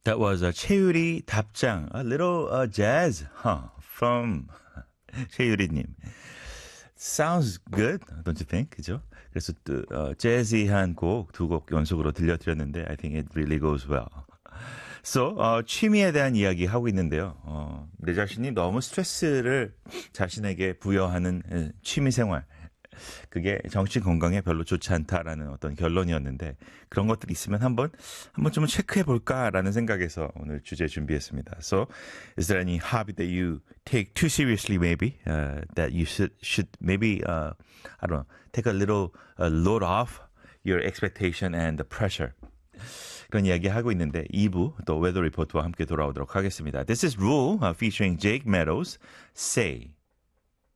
That was a 최유리 답장, a little jazz from 최유리님. Sounds good, don't you think? 그죠? 그래서 또 재즈한 곡 두 곡 연속으로 들려드렸는데 I think it really goes well. So, 취미에 대한 이야기 하고 있는데요. 내 자신이 너무 스트레스를 자신에게 부여하는 취미 생활. 그게 정신 건강에 별로 좋지 않다라는 어떤 결론이었는데 그런 것들이 있으면 한번 좀 체크해 볼까라는 생각에서 오늘 주제 준비했습니다. So, is there any hobby that you take too seriously maybe? That you should maybe, I don't know, take a little load off your expectation and the pressure. 그런 이야기 하고 있는데 2부 또 웨더 리포트와 함께 돌아오도록 하겠습니다. This is Rule featuring Jake Meadows, Say.